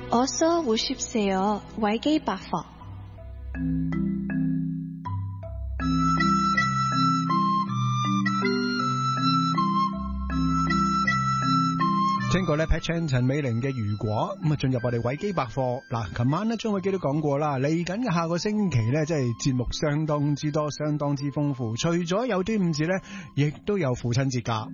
어서 오십시오.維基百科。 聽過咧 Pat Chan 陳美玲嘅如果，咁啊進入我哋維基百科嗱，琴晚咧張偉基都講過啦，嚟緊嘅下個星期咧，即係節目相當之多，相當之豐富。除咗有端午節咧，亦都有父親節噶。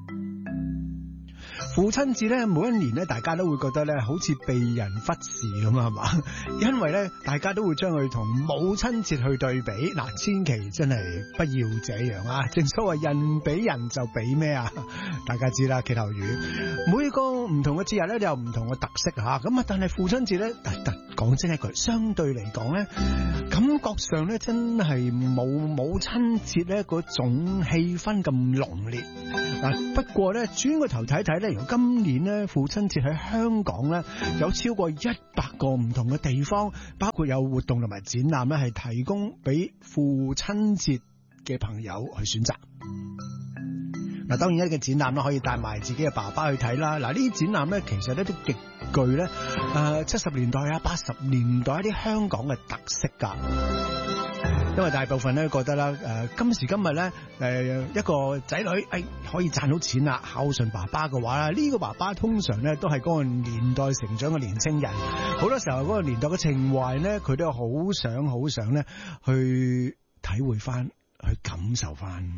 父親節咧，每一年咧，大家都會覺得咧，好似被人忽視咁啊，係嘛？因為咧，大家都會將佢同母親節去對比。嗱，千祈真係不要這樣啊！正所謂人比人就比咩啊？大家知啦，歇後語。每個唔同嘅節日咧，都有唔同嘅特色吓。咁啊，但係父親節咧，講真一句，相對嚟講咧，感覺上咧，真係冇母親節咧嗰種氣氛咁濃烈。嗱，不過咧，轉個頭睇睇咧，由今年咧父親節喺香港咧有超過100個唔同嘅地方，包括有活動同埋展覽咧，係提供俾父親節嘅朋友去選擇。嗱，當然一個展覽咧可以帶埋自己嘅爸爸去睇啦。嗱，呢啲展覽咧其實咧都極具咧70年代啊80年代一啲香港嘅特色㗎。因為大部分咧覺得啦，今時今日咧，一個仔女可以賺到錢啦，孝順爸爸嘅話咧，呢個爸爸通常咧都係嗰個年代成長嘅年青人，好多時候嗰個年代嘅情懷咧，佢都好想咧去體會翻，去感受翻。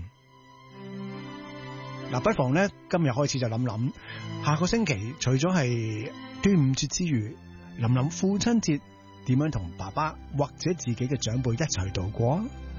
嗱，不妨咧今日開始就諗，下個星期除咗係端午節之餘，諗父親節點樣同爸爸或者自己嘅長輩一齊度過。